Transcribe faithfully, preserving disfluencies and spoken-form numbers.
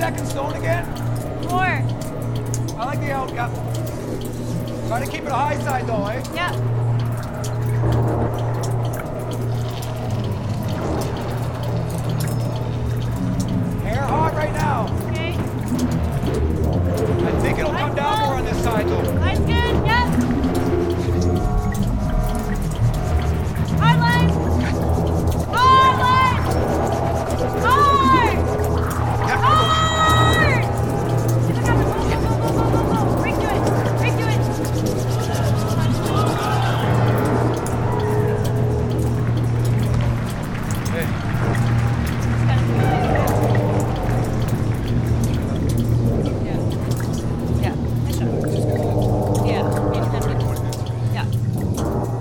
second stone again? More. I like the out, yeah. Try to keep it a high side though, eh? Yeah.